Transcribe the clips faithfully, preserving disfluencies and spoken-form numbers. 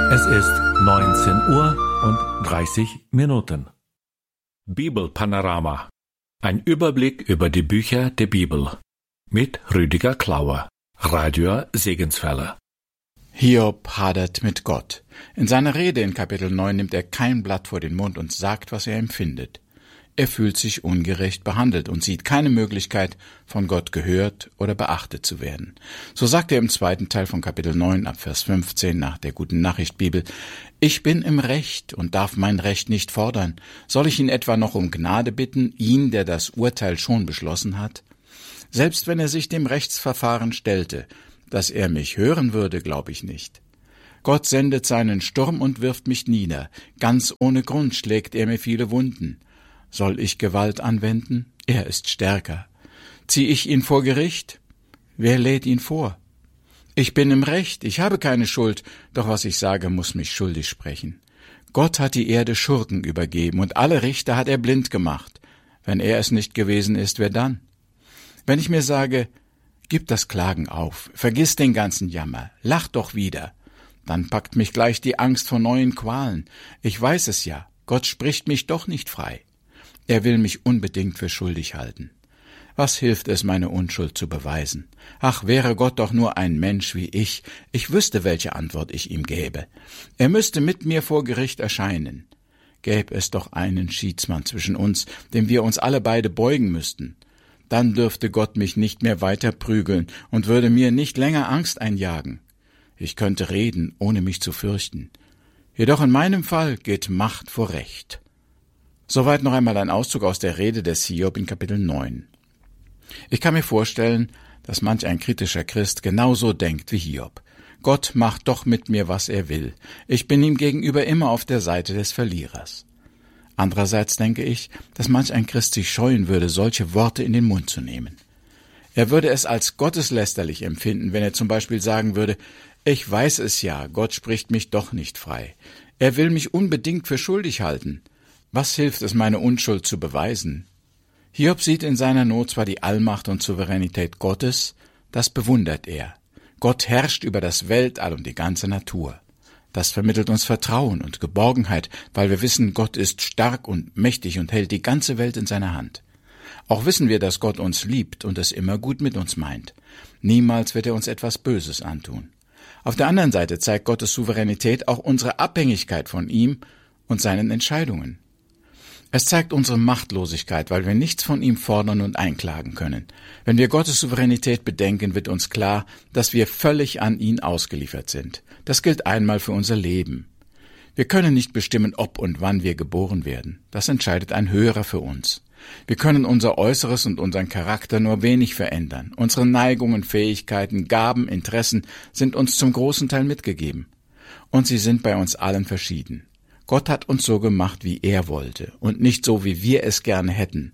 Es ist neunzehn Uhr und dreißig Minuten. Bibelpanorama. Ein Überblick über die Bücher der Bibel. Mit Rüdiger Klauer, Radio Segenswelle. Hiob hadert mit Gott. In seiner Rede in Kapitel neun nimmt er kein Blatt vor den Mund und sagt, was er empfindet. Er fühlt sich ungerecht behandelt und sieht keine Möglichkeit, von Gott gehört oder beachtet zu werden. So sagt er im zweiten Teil von Kapitel neun ab Vers fünfzehn nach der Guten Nachricht Bibel: Ich bin im Recht und darf mein Recht nicht fordern. Soll ich ihn etwa noch um Gnade bitten, ihn, der das Urteil schon beschlossen hat? Selbst wenn er sich dem Rechtsverfahren stellte, dass er mich hören würde, glaube ich nicht. Gott sendet seinen Sturm und wirft mich nieder. Ganz ohne Grund schlägt er mir viele Wunden. Soll ich Gewalt anwenden? Er ist stärker. Zieh ich ihn vor Gericht? Wer lädt ihn vor? Ich bin im Recht, ich habe keine Schuld, doch was ich sage, muss mich schuldig sprechen. Gott hat die Erde Schurken übergeben und alle Richter hat er blind gemacht. Wenn er es nicht gewesen ist, wer dann? Wenn ich mir sage, gib das Klagen auf, vergiss den ganzen Jammer, lach doch wieder, dann packt mich gleich die Angst vor neuen Qualen. Ich weiß es ja, Gott spricht mich doch nicht frei. Er will mich unbedingt für schuldig halten. Was hilft es, meine Unschuld zu beweisen? Ach, wäre Gott doch nur ein Mensch wie ich, ich wüsste, welche Antwort ich ihm gäbe. Er müsste mit mir vor Gericht erscheinen. Gäbe es doch einen Schiedsmann zwischen uns, dem wir uns alle beide beugen müssten. Dann dürfte Gott mich nicht mehr weiter prügeln und würde mir nicht länger Angst einjagen. Ich könnte reden, ohne mich zu fürchten. Jedoch in meinem Fall geht Macht vor Recht. Soweit noch einmal ein Auszug aus der Rede des Hiob in Kapitel neun. Ich kann mir vorstellen, dass manch ein kritischer Christ genauso denkt wie Hiob. Gott macht doch mit mir, was er will. Ich bin ihm gegenüber immer auf der Seite des Verlierers. Andererseits denke ich, dass manch ein Christ sich scheuen würde, solche Worte in den Mund zu nehmen. Er würde es als gotteslästerlich empfinden, wenn er zum Beispiel sagen würde: Ich weiß es ja, Gott spricht mich doch nicht frei. Er will mich unbedingt für schuldig halten. Was hilft es, meine Unschuld zu beweisen? Hiob sieht in seiner Not zwar die Allmacht und Souveränität Gottes, das bewundert er. Gott herrscht über das Weltall und die ganze Natur. Das vermittelt uns Vertrauen und Geborgenheit, weil wir wissen, Gott ist stark und mächtig und hält die ganze Welt in seiner Hand. Auch wissen wir, dass Gott uns liebt und es immer gut mit uns meint. Niemals wird er uns etwas Böses antun. Auf der anderen Seite zeigt Gottes Souveränität auch unsere Abhängigkeit von ihm und seinen Entscheidungen. Es zeigt unsere Machtlosigkeit, weil wir nichts von ihm fordern und einklagen können. Wenn wir Gottes Souveränität bedenken, wird uns klar, dass wir völlig an ihn ausgeliefert sind. Das gilt einmal für unser Leben. Wir können nicht bestimmen, ob und wann wir geboren werden. Das entscheidet ein Höherer für uns. Wir können unser Äußeres und unseren Charakter nur wenig verändern. Unsere Neigungen, Fähigkeiten, Gaben, Interessen sind uns zum großen Teil mitgegeben. Und sie sind bei uns allen verschieden. Gott hat uns so gemacht, wie er wollte, und nicht so, wie wir es gerne hätten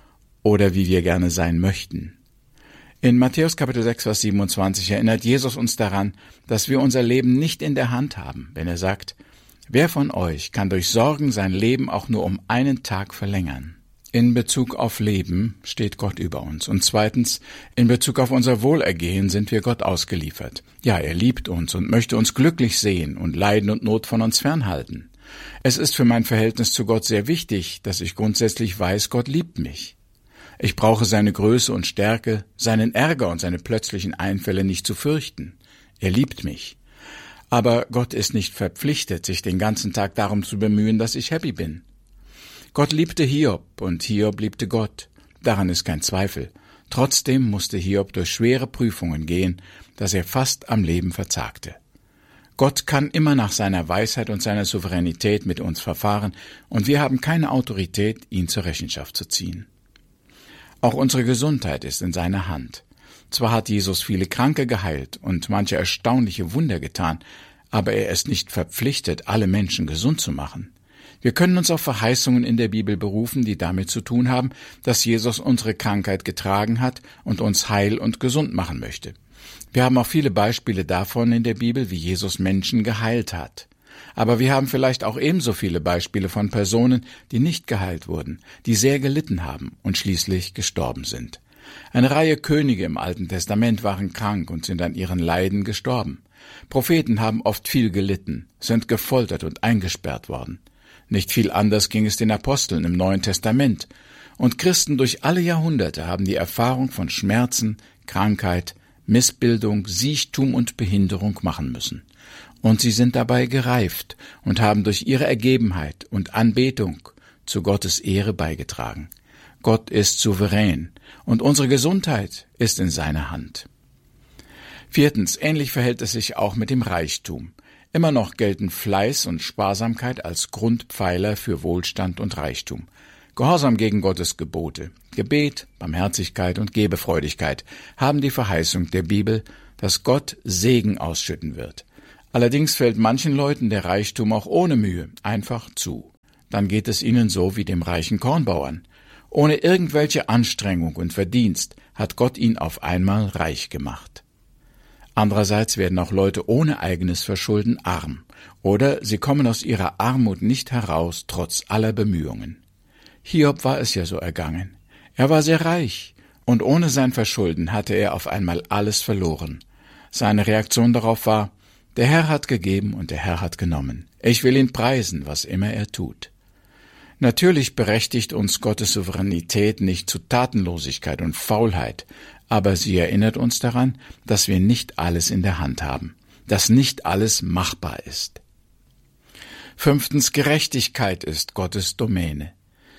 oder wie wir gerne sein möchten. In Matthäus Kapitel sechs, Vers siebenundzwanzig erinnert Jesus uns daran, dass wir unser Leben nicht in der Hand haben, wenn er sagt: Wer von euch kann durch Sorgen sein Leben auch nur um einen Tag verlängern? In Bezug auf Leben steht Gott über uns. Und zweitens, in Bezug auf unser Wohlergehen sind wir Gott ausgeliefert. Ja, er liebt uns und möchte uns glücklich sehen und Leiden und Not von uns fernhalten. Es ist für mein Verhältnis zu Gott sehr wichtig, dass ich grundsätzlich weiß, Gott liebt mich. Ich brauche seine Größe und Stärke, seinen Ärger und seine plötzlichen Einfälle nicht zu fürchten. Er liebt mich. Aber Gott ist nicht verpflichtet, sich den ganzen Tag darum zu bemühen, dass ich happy bin. Gott liebte Hiob und Hiob liebte Gott. Daran ist kein Zweifel. Trotzdem musste Hiob durch schwere Prüfungen gehen, dass er fast am Leben verzagte. Gott kann immer nach seiner Weisheit und seiner Souveränität mit uns verfahren, und wir haben keine Autorität, ihn zur Rechenschaft zu ziehen. Auch unsere Gesundheit ist in seiner Hand. Zwar hat Jesus viele Kranke geheilt und manche erstaunliche Wunder getan, aber er ist nicht verpflichtet, alle Menschen gesund zu machen. Wir können uns auf Verheißungen in der Bibel berufen, die damit zu tun haben, dass Jesus unsere Krankheit getragen hat und uns heil und gesund machen möchte. Wir haben auch viele Beispiele davon in der Bibel, wie Jesus Menschen geheilt hat. Aber wir haben vielleicht auch ebenso viele Beispiele von Personen, die nicht geheilt wurden, die sehr gelitten haben und schließlich gestorben sind. Eine Reihe Könige im Alten Testament waren krank und sind an ihren Leiden gestorben. Propheten haben oft viel gelitten, sind gefoltert und eingesperrt worden. Nicht viel anders ging es den Aposteln im Neuen Testament. Und Christen durch alle Jahrhunderte haben die Erfahrung von Schmerzen, Krankheit, Missbildung, Siechtum und Behinderung machen müssen. Und sie sind dabei gereift und haben durch ihre Ergebenheit und Anbetung zu Gottes Ehre beigetragen. Gott ist souverän und unsere Gesundheit ist in seiner Hand. Viertens, ähnlich verhält es sich auch mit dem Reichtum. Immer noch gelten Fleiß und Sparsamkeit als Grundpfeiler für Wohlstand und Reichtum. Gehorsam gegen Gottes Gebote, Gebet, Barmherzigkeit und Gebefreudigkeit haben die Verheißung der Bibel, dass Gott Segen ausschütten wird. Allerdings fällt manchen Leuten der Reichtum auch ohne Mühe einfach zu. Dann geht es ihnen so wie dem reichen Kornbauern. Ohne irgendwelche Anstrengung und Verdienst hat Gott ihn auf einmal reich gemacht. Andererseits werden auch Leute ohne eigenes Verschulden arm, oder sie kommen aus ihrer Armut nicht heraus, trotz aller Bemühungen. Hiob war es ja so ergangen. Er war sehr reich, und ohne sein Verschulden hatte er auf einmal alles verloren. Seine Reaktion darauf war: Der Herr hat gegeben und der Herr hat genommen. Ich will ihn preisen, was immer er tut. Natürlich berechtigt uns Gottes Souveränität nicht zu Tatenlosigkeit und Faulheit, aber sie erinnert uns daran, dass wir nicht alles in der Hand haben, dass nicht alles machbar ist. Fünftens, Gerechtigkeit ist Gottes Domäne.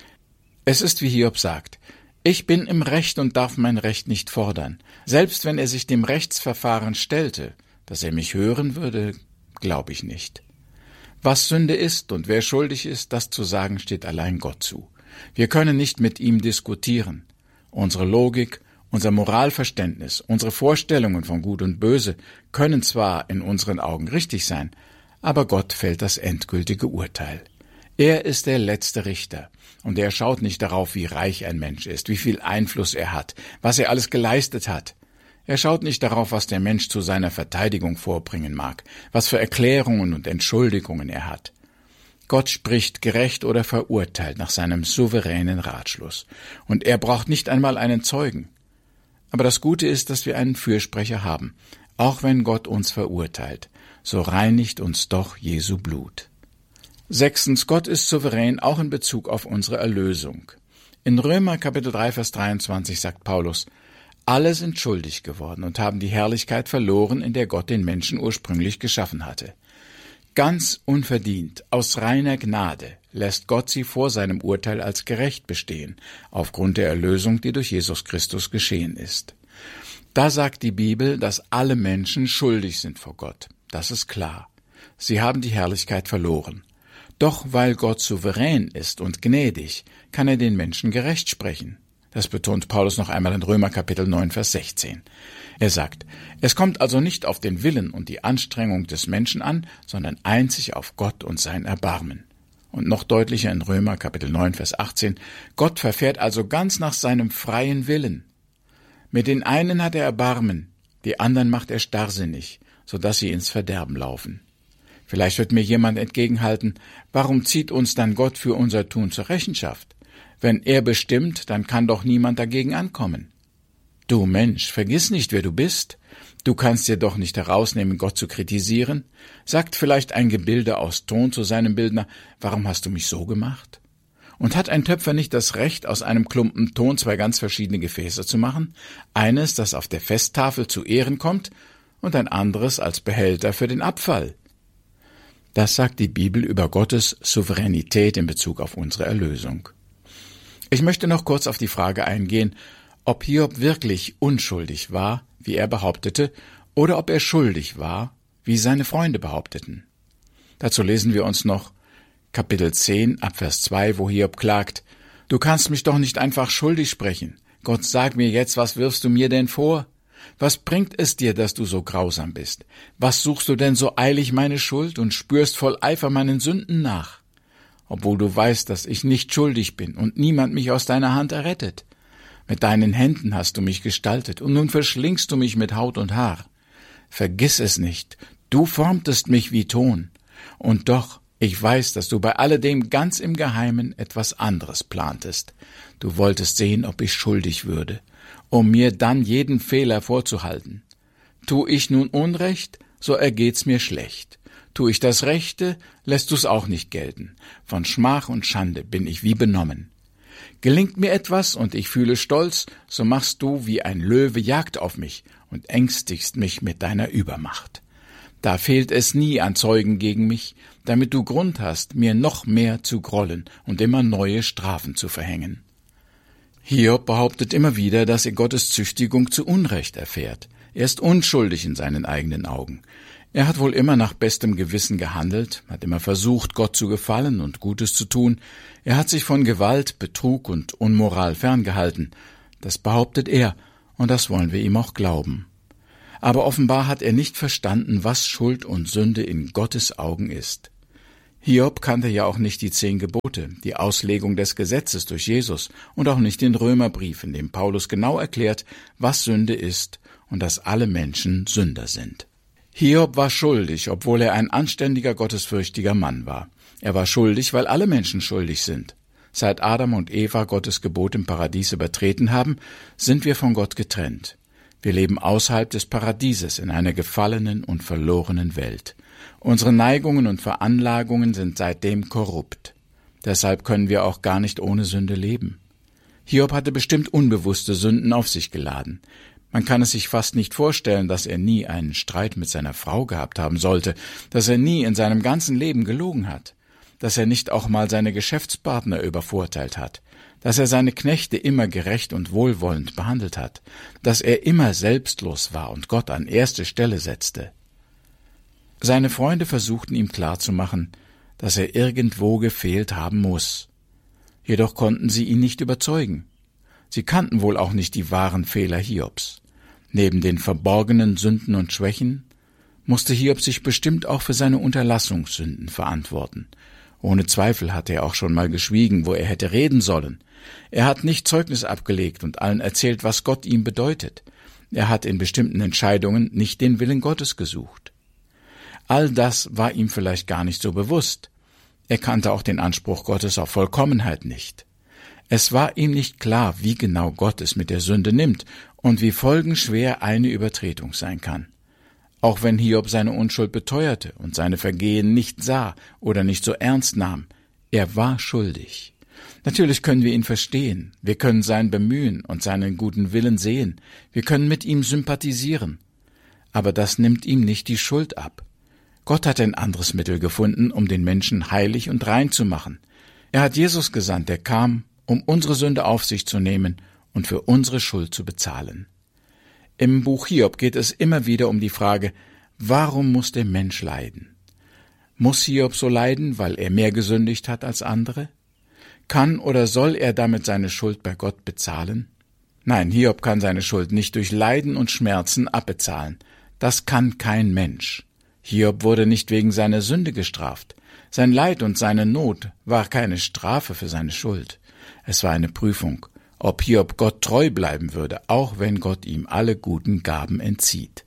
Es ist, wie Hiob sagt: Ich bin im Recht und darf mein Recht nicht fordern. Selbst wenn er sich dem Rechtsverfahren stellte, dass er mich hören würde, glaube ich nicht. Was Sünde ist und wer schuldig ist, das zu sagen steht allein Gott zu. Wir können nicht mit ihm diskutieren. Unsere Logik, unser Moralverständnis, unsere Vorstellungen von Gut und Böse können zwar in unseren Augen richtig sein, aber Gott fällt das endgültige Urteil. Er ist der letzte Richter, und er schaut nicht darauf, wie reich ein Mensch ist, wie viel Einfluss er hat, was er alles geleistet hat. Er schaut nicht darauf, was der Mensch zu seiner Verteidigung vorbringen mag, was für Erklärungen und Entschuldigungen er hat. Gott spricht gerecht oder verurteilt nach seinem souveränen Ratschluss, und er braucht nicht einmal einen Zeugen. Aber das Gute ist, dass wir einen Fürsprecher haben. Auch wenn Gott uns verurteilt, so reinigt uns doch Jesu Blut. Sechstens, Gott ist souverän auch in Bezug auf unsere Erlösung. In Römer Kapitel drei, Vers dreiundzwanzig sagt Paulus: Alle sind schuldig geworden und haben die Herrlichkeit verloren, in der Gott den Menschen ursprünglich geschaffen hatte. Ganz unverdient, aus reiner Gnade, lässt Gott sie vor seinem Urteil als gerecht bestehen, aufgrund der Erlösung, die durch Jesus Christus geschehen ist. Da sagt die Bibel, dass alle Menschen schuldig sind vor Gott. Das ist klar. Sie haben die Herrlichkeit verloren. Doch weil Gott souverän ist und gnädig, kann er den Menschen gerecht sprechen. Das betont Paulus noch einmal in Römer Kapitel neun, Vers sechzehn. Er sagt: Es kommt also nicht auf den Willen und die Anstrengung des Menschen an, sondern einzig auf Gott und sein Erbarmen. Und noch deutlicher in Römer Kapitel neun, Vers achtzehn: Gott verfährt also ganz nach seinem freien Willen. Mit den einen hat er Erbarmen, die anderen macht er starrsinnig, so dass sie ins Verderben laufen. Vielleicht wird mir jemand entgegenhalten: Warum zieht uns dann Gott für unser Tun zur Rechenschaft? Wenn er bestimmt, dann kann doch niemand dagegen ankommen. Du Mensch, vergiss nicht, wer du bist. Du kannst dir doch nicht herausnehmen, Gott zu kritisieren. Sagt vielleicht ein Gebilde aus Ton zu seinem Bildner: Warum hast du mich so gemacht? Und hat ein Töpfer nicht das Recht, aus einem Klumpen Ton zwei ganz verschiedene Gefäße zu machen? Eines, das auf der Festtafel zu Ehren kommt, und ein anderes als Behälter für den Abfall. Das sagt die Bibel über Gottes Souveränität in Bezug auf unsere Erlösung. Ich möchte noch kurz auf die Frage eingehen, ob Hiob wirklich unschuldig war, wie er behauptete, oder ob er schuldig war, wie seine Freunde behaupteten. Dazu lesen wir uns noch Kapitel zehn, Abvers zwei, wo Hiob klagt: Du kannst mich doch nicht einfach schuldig sprechen. Gott, sag mir jetzt, was wirfst du mir denn vor? Was bringt es dir, dass du so grausam bist? Was suchst du denn so eilig meine Schuld und spürst voll Eifer meinen Sünden nach? Obwohl du weißt, dass ich nicht schuldig bin und niemand mich aus deiner Hand errettet. Mit deinen Händen hast du mich gestaltet und nun verschlingst du mich mit Haut und Haar. Vergiss es nicht, du formtest mich wie Ton. Und doch, ich weiß, dass du bei alledem ganz im Geheimen etwas anderes plantest. Du wolltest sehen, ob ich schuldig würde, um mir dann jeden Fehler vorzuhalten. Tu ich nun Unrecht, so ergeht's mir schlecht. Tu ich das Rechte, lässt du's auch nicht gelten. Von Schmach und Schande bin ich wie benommen. Gelingt mir etwas und ich fühle Stolz, so machst du wie ein Löwe Jagd auf mich und ängstigst mich mit deiner Übermacht. Da fehlt es nie an Zeugen gegen mich, damit du Grund hast, mir noch mehr zu grollen und immer neue Strafen zu verhängen. Hiob behauptet immer wieder, dass er Gottes Züchtigung zu Unrecht erfährt. Er ist unschuldig in seinen eigenen Augen. Er hat wohl immer nach bestem Gewissen gehandelt, hat immer versucht, Gott zu gefallen und Gutes zu tun. Er hat sich von Gewalt, Betrug und Unmoral ferngehalten. Das behauptet er, und das wollen wir ihm auch glauben. Aber offenbar hat er nicht verstanden, was Schuld und Sünde in Gottes Augen ist. Hiob kannte ja auch nicht die zehn Gebote, die Auslegung des Gesetzes durch Jesus und auch nicht den Römerbrief, in dem Paulus genau erklärt, was Sünde ist und dass alle Menschen Sünder sind. Hiob war schuldig, obwohl er ein anständiger, gottesfürchtiger Mann war. Er war schuldig, weil alle Menschen schuldig sind. Seit Adam und Eva Gottes Gebot im Paradies übertreten haben, sind wir von Gott getrennt. Wir leben außerhalb des Paradieses in einer gefallenen und verlorenen Welt. Unsere Neigungen und Veranlagungen sind seitdem korrupt. Deshalb können wir auch gar nicht ohne Sünde leben. Hiob hatte bestimmt unbewusste Sünden auf sich geladen. Man kann es sich fast nicht vorstellen, dass er nie einen Streit mit seiner Frau gehabt haben sollte, dass er nie in seinem ganzen Leben gelogen hat, dass er nicht auch mal seine Geschäftspartner übervorteilt hat, dass er seine Knechte immer gerecht und wohlwollend behandelt hat, dass er immer selbstlos war und Gott an erste Stelle setzte. Seine Freunde versuchten ihm klarzumachen, dass er irgendwo gefehlt haben muss. Jedoch konnten sie ihn nicht überzeugen. Sie kannten wohl auch nicht die wahren Fehler Hiobs. Neben den verborgenen Sünden und Schwächen musste Hiob sich bestimmt auch für seine Unterlassungssünden verantworten. Ohne Zweifel hatte er auch schon mal geschwiegen, wo er hätte reden sollen. Er hat nicht Zeugnis abgelegt und allen erzählt, was Gott ihm bedeutet. Er hat in bestimmten Entscheidungen nicht den Willen Gottes gesucht. All das war ihm vielleicht gar nicht so bewusst. Er kannte auch den Anspruch Gottes auf Vollkommenheit nicht. Es war ihm nicht klar, wie genau Gott es mit der Sünde nimmt und wie folgenschwer eine Übertretung sein kann. Auch wenn Hiob seine Unschuld beteuerte und seine Vergehen nicht sah oder nicht so ernst nahm, er war schuldig. Natürlich können wir ihn verstehen, wir können sein Bemühen und seinen guten Willen sehen, wir können mit ihm sympathisieren. Aber das nimmt ihm nicht die Schuld ab. Gott hat ein anderes Mittel gefunden, um den Menschen heilig und rein zu machen. Er hat Jesus gesandt, der kam, um unsere Sünde auf sich zu nehmen und für unsere Schuld zu bezahlen. Im Buch Hiob geht es immer wieder um die Frage, warum muss der Mensch leiden? Muss Hiob so leiden, weil er mehr gesündigt hat als andere? Kann oder soll er damit seine Schuld bei Gott bezahlen? Nein, Hiob kann seine Schuld nicht durch Leiden und Schmerzen abbezahlen. Das kann kein Mensch. Hiob wurde nicht wegen seiner Sünde gestraft. Sein Leid und seine Not war keine Strafe für seine Schuld. Es war eine Prüfung, ob Hiob Gott treu bleiben würde, auch wenn Gott ihm alle guten Gaben entzieht.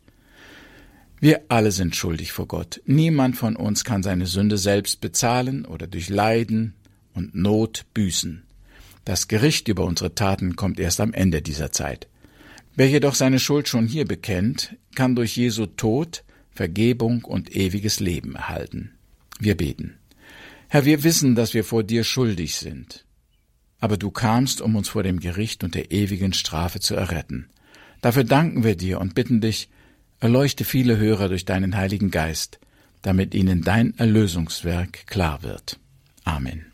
Wir alle sind schuldig vor Gott. Niemand von uns kann seine Sünde selbst bezahlen oder durch Leiden und Not büßen. Das Gericht über unsere Taten kommt erst am Ende dieser Zeit. Wer jedoch seine Schuld schon hier bekennt, kann durch Jesu Tod Vergebung und ewiges Leben erhalten. Wir beten. Herr, wir wissen, dass wir vor dir schuldig sind. Aber du kamst, um uns vor dem Gericht und der ewigen Strafe zu erretten. Dafür danken wir dir und bitten dich, erleuchte viele Hörer durch deinen Heiligen Geist, damit ihnen dein Erlösungswerk klar wird. Amen.